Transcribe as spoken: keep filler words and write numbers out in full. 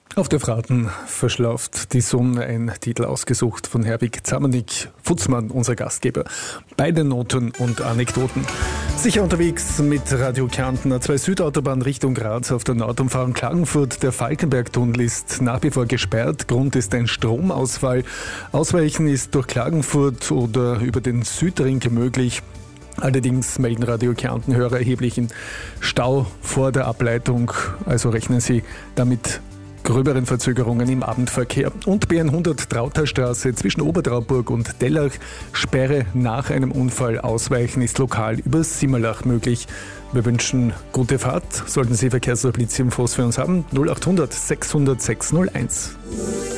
Auf der Fraten verschlaft die Sonne, ein Titel ausgesucht von Herbig Zamanik, Futzmann, unser Gastgeber. Beide Noten und Anekdoten. Sicher unterwegs mit Radio Kärnten, A zwei Südautobahn Richtung Graz auf der Nordumfahrung Klagenfurt. Der Falkenberg-Tunnel ist nach wie vor gesperrt. Grund ist ein Stromausfall. Ausweichen ist durch Klagenfurt oder über den Südring möglich. Allerdings melden Radio Kärnten-Hörer erheblichen Stau vor der Ableitung. Also rechnen Sie damit gröberen Verzögerungen im Abendverkehr. Und B hundert Trauterstraße zwischen Obertrauburg und Dellach. Sperre nach einem Unfall. Ausweichen ist lokal über Simmerlach möglich. Wir wünschen gute Fahrt. Sollten Sie Verkehrsblitzinfos für uns haben, null acht hundert sechshundert sechshunderteins.